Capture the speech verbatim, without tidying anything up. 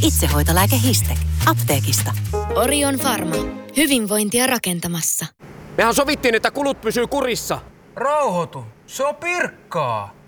Itsehoitolääke Histec. Apteekista. Orion Pharma. Hyvinvointia rakentamassa. Mehän sovittiin, että kulut pysyy kurissa. Rauhoitu. Se on Pirkkaa.